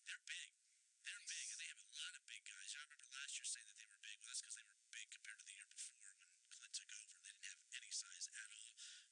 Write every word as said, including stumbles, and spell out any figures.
They're big. They're big, and they have a lot of big guys. I remember last year saying that